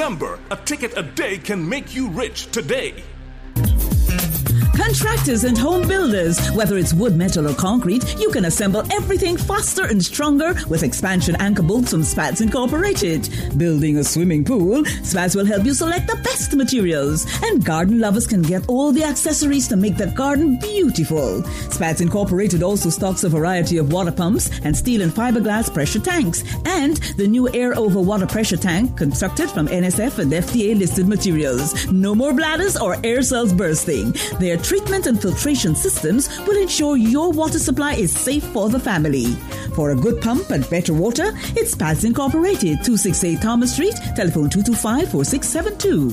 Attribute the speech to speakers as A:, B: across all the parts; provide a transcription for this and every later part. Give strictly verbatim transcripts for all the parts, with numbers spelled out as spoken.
A: Remember, a ticket a day can make you rich today.
B: Contractors and home builders, whether it's wood, metal, or concrete, you can assemble everything faster and stronger with expansion anchor bolts from Spats Incorporated. Building a swimming pool, Spats will help you select the best materials. And garden lovers can get all the accessories to make the garden beautiful. Spats Incorporated also stocks a variety of water pumps and steel and fiberglass pressure tanks. And the new air over water pressure tank constructed from N S F and F D A listed materials. No more bladders or air cells bursting. Their treatment and filtration systems will ensure your water supply is safe for the family. For a good pump and better water, it's Spats Incorporated, two sixty-eight Thomas Street, telephone two two five, four six seven two.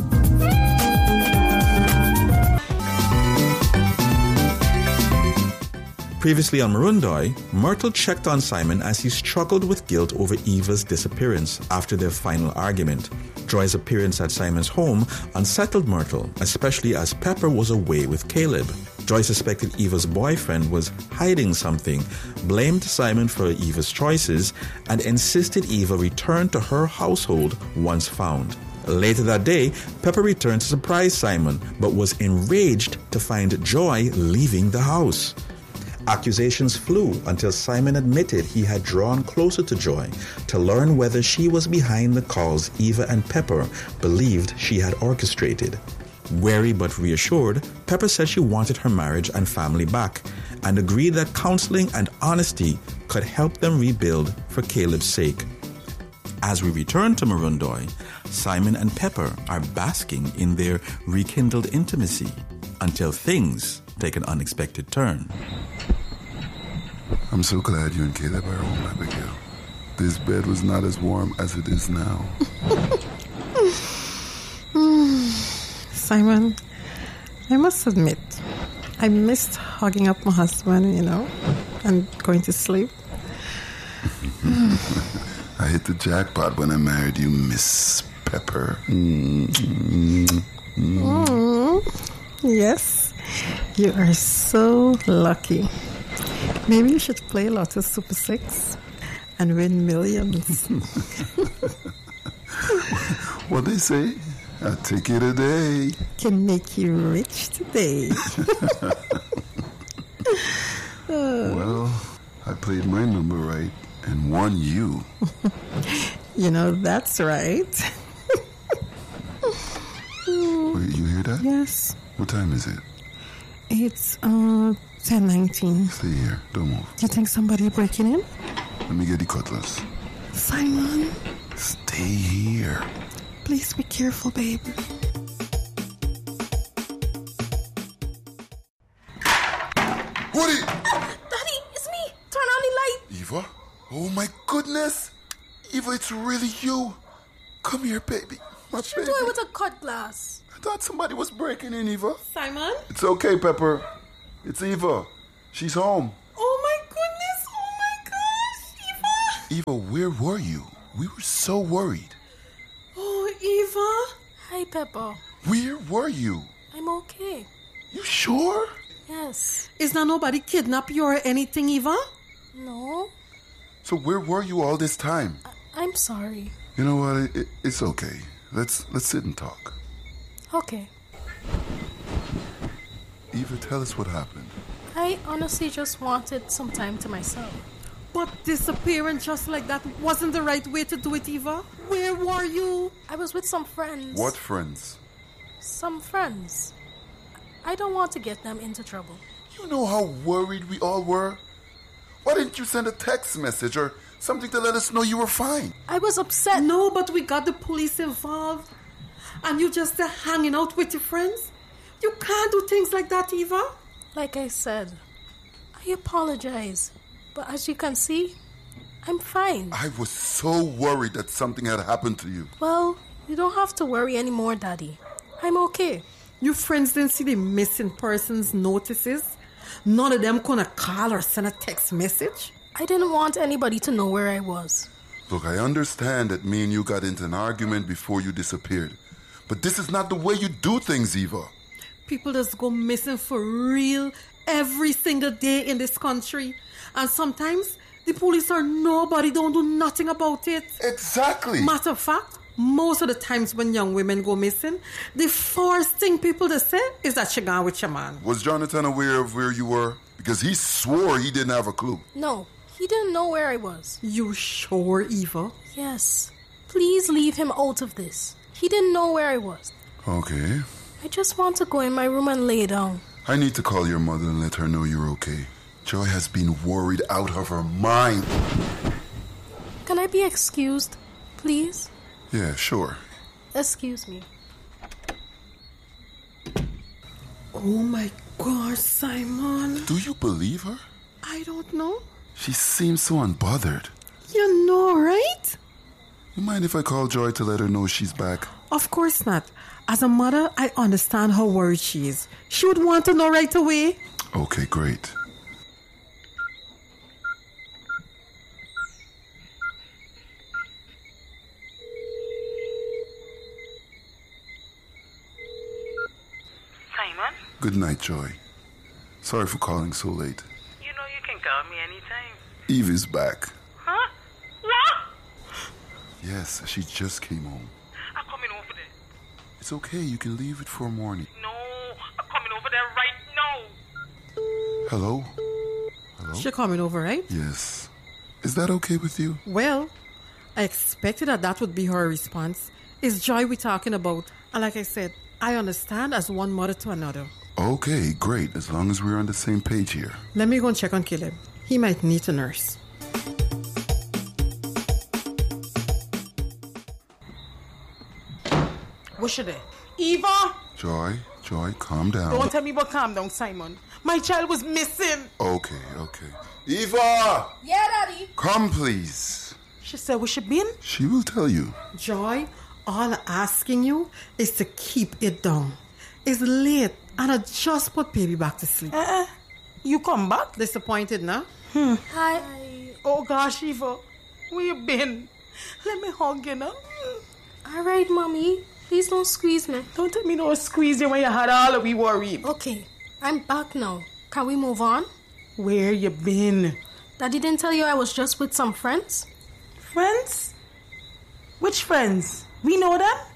C: Previously on Marundoy, Myrtle checked on Simon as he struggled with guilt over Eva's disappearance after their final argument. Joy's appearance at Simon's home unsettled Myrtle, especially as Pepper was away with Caleb. Joy suspected Eva's boyfriend was hiding something, blamed Simon for Eva's choices, and insisted Eva return to her household once found. Later that day, Pepper returned to surprise Simon, but was enraged to find Joy leaving the house. Accusations flew until Simon admitted he had drawn closer to Joy to learn whether she was behind the calls Eva and Pepper believed she had orchestrated. Wary but reassured, Pepper said she wanted her marriage and family back and agreed that counseling and honesty could help them rebuild for Caleb's sake. As we return to Marundoy, Simon and Pepper are basking in their rekindled intimacy until things take an unexpected turn.
D: I'm so glad you and Caleb are home, Abigail. This bed was not as warm as it is now.
E: Simon, I must admit, I missed hugging up my husband, you know, and going to sleep.
D: I hit the jackpot when I married you, Miss Pepper. Mm-hmm. Mm-hmm.
E: Mm, yes, you are so lucky. Maybe you should play a lot of Super Six and win millions.
D: What they say? A ticket a day
E: can make you rich today.
D: Well, I played my number right and won you.
E: You know, that's right.
D: Wait, you hear that?
E: Yes.
D: What time is it?
E: It's uh ten nineteen.
D: Stay here. Don't move.
E: You think somebody breaking in?
D: Let me get the cutlass.
E: Simon.
D: Stay here.
E: Please be careful, baby.
D: Woody!
F: Daddy, it's me. Turn on the light.
D: Eva? Oh my goodness. Eva, it's really you. Come here, baby. My
F: what
D: baby.
F: you doing with a cut glass?
D: I thought somebody was breaking in, Eva.
E: Simon?
D: It's okay, Pepper. It's Eva. She's home.
E: Oh my goodness. Oh my gosh, Eva.
D: Eva, where were you? We were so worried.
E: Oh, Eva.
F: Hi, Pepper.
D: Where were you?
F: I'm okay.
D: You sure?
F: Yes.
E: Is there nobody kidnap you or anything, Eva?
F: No.
D: So where were you all this time?
F: I- I'm sorry.
D: You know what? It, it, it's okay. Let's let's sit and talk.
F: Okay.
D: Eva, tell us what happened.
F: I honestly just wanted some time to myself.
E: But disappearing just like that wasn't the right way to do it, Eva. Where were you?
F: I was with some friends.
D: What friends?
F: Some friends. I don't want to get them into trouble.
D: You know how worried we all were? Why didn't you send a text message or something to let us know you were fine?
F: I was upset.
E: No, but we got the police involved. And you just uh, hanging out with your friends? You can't do things like that, Eva.
F: Like I said, I apologize. But as you can see, I'm fine.
D: I was so worried that something had happened to you.
F: Well, you don't have to worry anymore, Daddy. I'm okay.
E: Your friends didn't see the missing persons notices? None of them gonna call or send a text message?
F: I didn't want anybody to know where I was.
D: Look, I understand that me and you got into an argument before you disappeared. But this is not the way you do things, Eva.
E: People just go missing for real every single day in this country. And sometimes the police or nobody don't do nothing about it.
D: Exactly.
E: Matter of fact, most of the times when young women go missing, the first thing people to say is that she gone with your man.
D: Was Jonathan aware of where you were? Because he swore he didn't have a clue.
F: No, he didn't know where I was.
E: You sure, Eva?
F: Yes. Please leave him out of this. He didn't know where I was.
D: Okay.
F: I just want to go in my room and lay down.
D: I need to call your mother and let her know you're okay. Joy has been worried out of her mind.
F: Can I be excused, please?
D: Yeah, sure.
F: Excuse me.
E: Oh my God, Simon.
D: Do you believe her?
E: I don't know.
D: She seems so unbothered.
E: You know, right?
D: You mind if I call Joy to let her know she's back?
E: Of course not. As a mother, I understand how worried she is. She would want to know right away.
D: Okay, great.
G: Simon?
D: Good night, Joy. Sorry for calling so late.
G: You know you can call me anytime.
D: Eve is back.
G: Huh? What?
D: Yes, she just came home.
G: I'm coming over there.
D: It's okay, you can leave it for morning.
G: No, I'm coming over there right now.
D: Hello? Hello?
E: She coming over, right?
D: Yes. Is that okay with you?
E: Well, I expected that that would be her response. It's Joy we're talking about. And like I said, I understand as one mother to another.
D: Okay, great, as long as we're on the same page here.
E: Let me go and check on Caleb. He might need a nurse.
H: What's she there? Eva!
D: Joy, Joy, calm down.
H: Don't tell me about calm down, Simon. My child was missing.
D: Okay, okay. Eva!
F: Yeah, Daddy.
D: Come, please.
H: She said, where she been?
D: She will tell you.
E: Joy, all I'm asking you is to keep it down. It's late and I just put baby back to sleep.
H: Uh-uh. You come back?
E: Disappointed now?
H: Hmm.
F: Hi.
H: Oh gosh, Eva. Where you been? Let me hug you now.
F: All right, Mommy. Please don't squeeze me.
H: Don't tell me no squeeze you when you had all of we worried.
F: Okay, I'm back now. Can we move on?
H: Where you been?
F: Daddy didn't tell you I was just with some friends?
H: Friends? Which friends? We know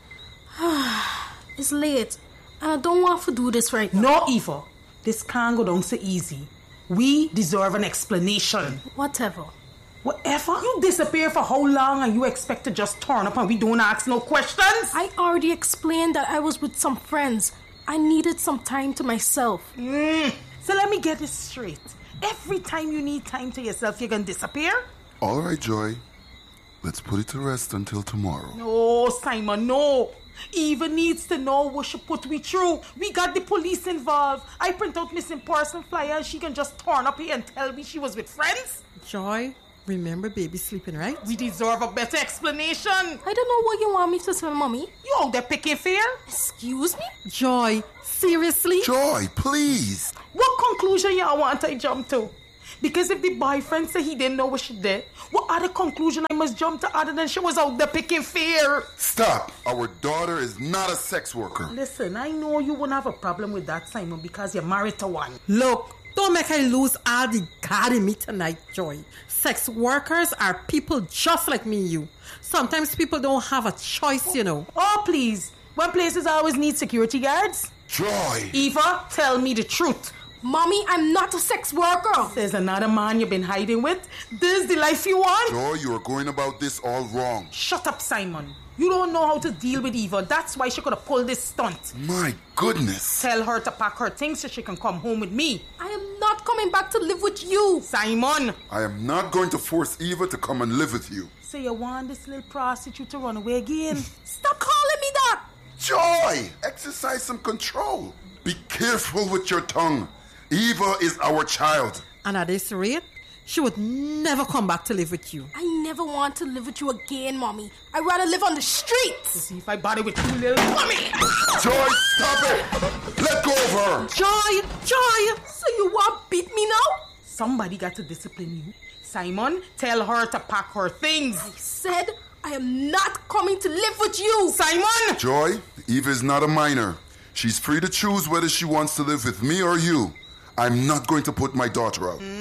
H: them?
F: It's late, and I don't want to do this right now.
H: No, Eva. This can't go down so easy. We deserve an explanation.
F: Whatever.
H: Whatever? You disappear for how long and you expect to just turn up and we don't ask no questions?
F: I already explained that I was with some friends. I needed some time to myself.
H: Mm. So let me get this straight. Every time you need time to yourself, you're going to disappear?
D: All right, Joy. Let's put it to rest until tomorrow.
H: No, Simon, no. Eva needs to know what she put me through. We got the police involved. I print out missing person flyer and she can just turn up here and tell me she was with friends?
E: Joy, remember baby sleeping, right?
H: We deserve a better explanation.
F: I don't know what you want me to say, Mommy.
H: You out there picking fair?
F: Excuse me?
E: Joy, seriously?
D: Joy, please.
H: What conclusion y'all want I jump to? Because if the boyfriend said he didn't know what she did, what other conclusion I must jump to other than she was out there picking fair?
D: Stop. Our daughter is not a sex worker.
H: Listen, I know you wouldn't have a problem with that, Simon, because you're married to one.
E: Look, don't make her lose all the God in me tonight, Joy. Sex workers are people just like me and you. Sometimes people don't have a choice, you know.
H: Oh, please. When places always need security guards?
D: Joy!
H: Eva, tell me the truth.
F: Mommy, I'm not a sex worker.
H: There's another man you've been hiding with. This is the life you want?
D: Joy, you are going about this all wrong.
H: Shut up, Simon. You don't know how to deal with Eva. That's why she could have pulled this stunt.
D: My goodness.
H: Tell her to pack her things so she can come home with me.
F: I am not coming back to live with you.
H: Simon.
D: I am not going to force Eva to come and live with you.
H: So you want this little prostitute to run away again?
F: Stop calling me that.
D: Joy, exercise some control. Be careful with your tongue. Eva is our child.
E: And at this rate, she would never come back to live with you.
F: I never want to live with you again, Mommy. I'd rather live on the streets.
H: See if I bother with you, little mommy.
D: Joy, stop it. Let go of her.
E: Joy, Joy.
F: So you want to beat me now?
H: Somebody got to discipline you. Simon, tell her to pack her things.
F: I said I am not coming to live with you.
H: Simon!
D: Joy, Eva is not a minor. She's free to choose whether she wants to live with me or you. I'm not going to put my daughter out.
H: Mm,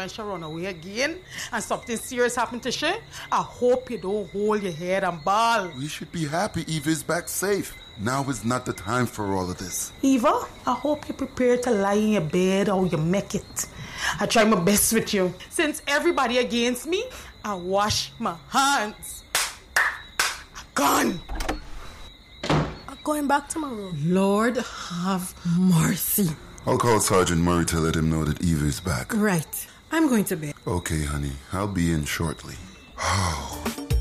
H: when she run away again and something serious happened to she, I hope you don't hold your head and bawl.
D: We should be happy Eva is back safe. Now is not the time for all of this.
H: Eva, I hope you're prepared to lie in your bed or you make it. I try my best with you. Since everybody against me, I wash my hands. Gone.
F: I'm going back to my room.
E: Lord have mercy.
D: I'll call Sergeant Murray to let him know that Eva is back.
E: Right. I'm going to bed.
D: Okay, honey. I'll be in shortly. Oh.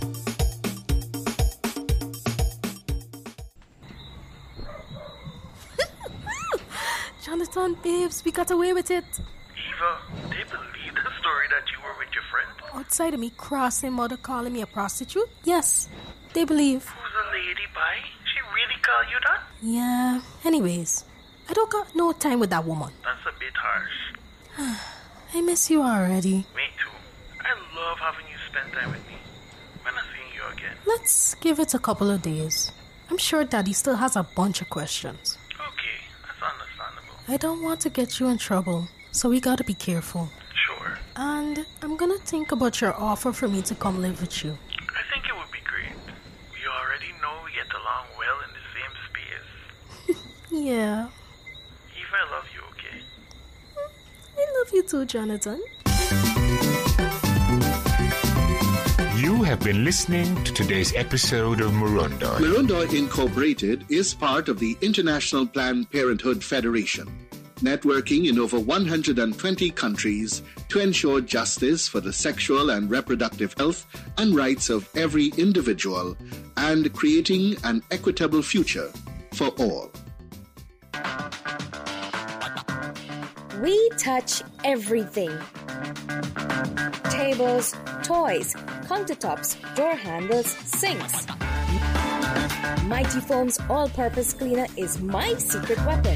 F: Jonathan, babes, we got away with it.
I: Eva, they believe the story that you were with your friend?
F: Outside of me crossing mother calling me a prostitute? Yes, they believe.
I: Who's a lady by? She really called you that?
F: Yeah. Anyways, I don't got no time with that woman.
I: That's a bit harsh.
F: I miss you already.
I: Me too. I love having you spend time with me. When I'm seeing you again.
F: Let's give it a couple of days. I'm sure Daddy still has a bunch of questions.
I: Okay, that's understandable.
F: I don't want to get you in trouble, so we gotta be careful.
I: Sure.
F: And I'm gonna think about your offer for me to come live with you.
I: I think it would be great. We already know we get along well in the same space.
F: Yeah.
I: Eva, I love you, okay?
F: I love you too, Jonathan.
J: You have been listening to today's episode of Murundoy.
K: Murundoy Incorporated is part of the International Planned Parenthood Federation, networking in over one hundred twenty countries to ensure justice for the sexual and reproductive health and rights of every individual and creating an equitable future for all.
L: We touch everything. Tables, toys, countertops, door handles, sinks. Mighty Foam's all-purpose cleaner is my secret weapon.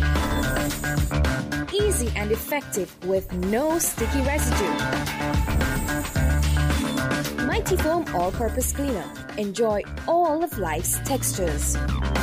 L: Easy and effective with no sticky residue. Mighty Foam all-purpose cleaner. Enjoy all of life's textures.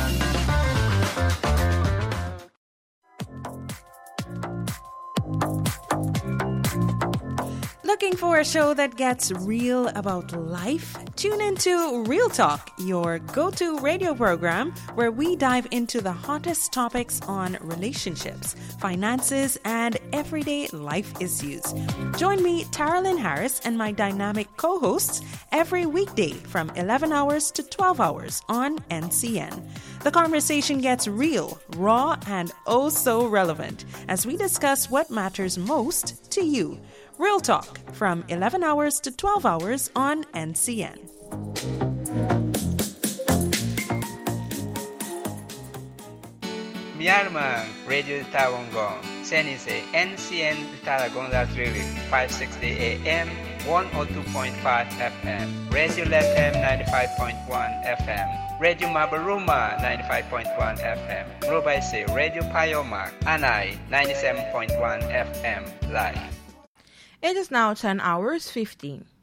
M: Looking for a show that gets real about life? Tune into Real Talk, your go-to radio program where we dive into the hottest topics on relationships, finances, and everyday life issues. Join me, Taralyn Harris, and my dynamic co-hosts every weekday from eleven hours to twelve hours on N C N. The conversation gets real, raw, and oh so relevant as we discuss what matters most to you. Real Talk from eleven hours to twelve hours on N C N.
N: Myanmar Radio Tawangong, Senise N C N Taragonga Drilling, five sixty A M, one oh two point five F M, Radio Lethem ninety-five point one F M, Radio Mabaruma ninety-five point one F M, Robaise Radio Payoma, Anai ninety-seven point one F M, live.
O: It is now ten hours fifteen.